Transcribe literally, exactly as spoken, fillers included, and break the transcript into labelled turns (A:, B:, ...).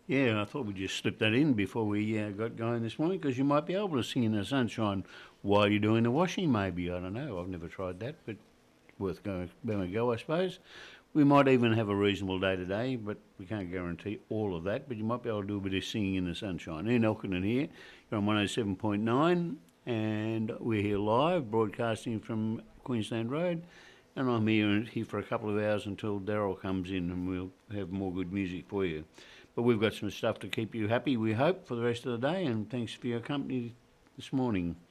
A: Yeah, I thought we'd just slip that in before we uh, got going this morning because you might be able to sing in the sunshine while you're doing the washing, maybe. I don't know. I've never tried that, but worth going, going a go, I suppose. We might even have a reasonable day today, but we can't guarantee all of that. But you might be able to do a bit of singing in the sunshine. Ian Elkinen here. You're on one oh seven point nine, and we're here live, broadcasting from Queensland Road. And I'm here, here for a couple of hours until Daryl comes in, and we'll have more good music for you. But we've got some stuff to keep you happy, we hope, for the rest of the day, and thanks for your company this morning.